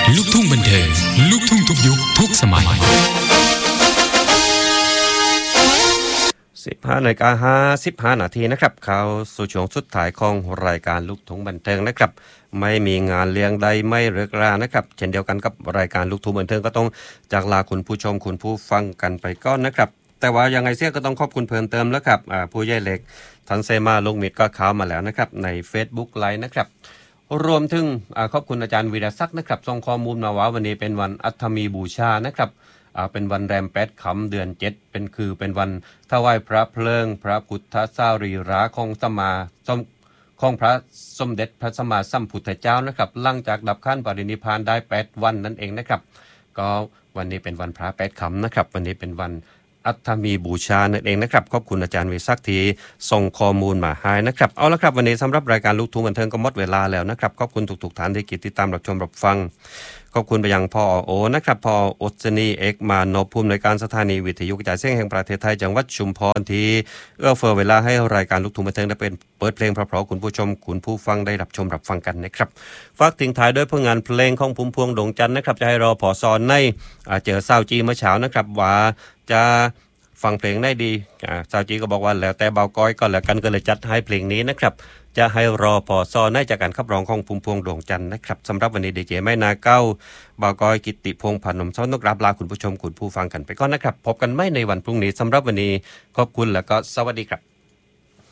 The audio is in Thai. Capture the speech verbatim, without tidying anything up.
ลูกทุ่งบันเทิงลูกทุ่งทุกยุคทุกสมัยสิบห้านาฬิกาห้าสิบห้านาทีนะครับเข้าสู่ช่วงสุดท้ายของรายการลูกทุ่งบันเทิงนะครับไม่มีงานเลี้ยงใดไม่เลิกรานะครับเช่นเดียวกันกับรายการลูกทุ่งบันเทิงก็ต้องจากลาคุณผู้ชมคุณผู้ฟังกันไปก่อนนะครับแต่ว่ายังไงเสียก็ต้องขอบคุณเพิ่มเติมแล้วครับผู้ใหญ่เล็กทันเซมาลุงมิดก็เข้ามาแล้วนะครับใน Facebook Live นะครับรวมถึงขอบคุณอาจารย์วีรศักดิ์นะครับส่งข้อมูลมาว่าวันนี้เป็นวันอัฐมีบูชานะครับเป็นวันแรมแปดค่ำเดือนเจ็ดเป็นคือเป็นวันถวายพระเพลิงพระพุทธสรีระของสมมาสมของพระสมเด็จพระสัมมาสัมพุทธเจ้านะครับหลังจากดับขันปรินิพพานได้แปดวันนั่นเองนะครับก็วันนี้เป็นวันพระแปดค่ำนะครับวันนี้เป็นวันอัฐมีบูชานั่นเองนะครับขอบคุณอาจารย์วีรศักดิ์ที่ส่งข้อมูลมาให้นะครับเอาละครับวันนี้สำหรับรายการลูกทุ่งบันเทิงก็หมดเวลาแล้วนะครับขอบคุณทุกๆท่านที่ติดตามรับชมรับฟังขอบคุณไปยังพ่อโอนะครับพ่ออดจนีเอกมานพภูมิในการสถานีวิทยุกระจายเสียงแห่งประเทศไทยจังหวัดชุมพรที่เอื้อเฟื้อเวลาให้รายการลูกทุ่งบันเทิงได้เป็นเปิดเพลงเพราะๆคุณผู้ชมคุณผู้ฟังได้รับชมรับฟังกันนะครับฝากทิ้งท้ายด้วยผลงานเพลงของพุ่มพวงดวงจันทร์นะครับจะให้รอผอซอนในเจอเศร้าจีเมื่อเช้านะครับว่าจะฟังเพลงได้ดีสาวจีก็บอกว่าแล้วแต่เบาก้อยก็แล้วกันก็เลยจัดให้เพลงนี้นะครับจะให้รอพอซอในจากการขับร้องของพุ่มพวงดวงจันทร์นะครับสำหรับวันนี้ดีเจไม่นาเก้าเบาก้อยกิตติพงษ์พนมซ้อนนกรับลาคุณผู้ชมคุณผู้ฟังกันไปก่อนนะครับพบกันไม่ในวันพรุ่งนี้สำหรับวันนี้ขอบคุณแล้วก็สวัสดีครับ